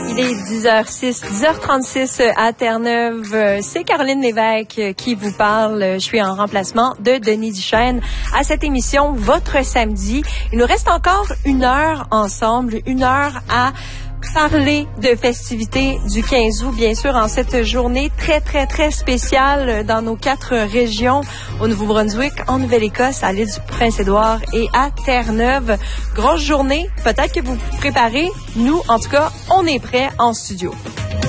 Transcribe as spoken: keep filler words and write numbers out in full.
Il est dix heures six, dix heures trente-six à Terre-Neuve. C'est Caroline Lévesque qui vous parle. Je suis en remplacement de Denis Duchesne à cette émission Votre Samedi. Il nous reste encore une heure ensemble, une heure à parler de festivités du quinze août, bien sûr, en cette journée très, très, très spéciale dans nos quatre régions, au Nouveau-Brunswick, en Nouvelle-Écosse, à l'île du Prince-Édouard et à Terre-Neuve. Grosse journée, peut-être que vous vous préparez. Nous, en tout cas, on est prêts en studio.